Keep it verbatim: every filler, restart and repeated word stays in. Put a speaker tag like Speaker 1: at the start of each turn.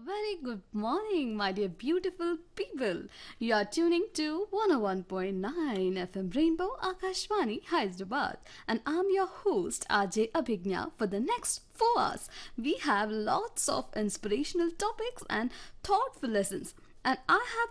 Speaker 1: very good morning, my dear beautiful people. You are tuning to one oh one point nine F M Rainbow Akashwani Hyderabad, and I'm your host R J Abhignya. For the next four hours, we have lots of inspirational topics and thoughtful lessons. And I have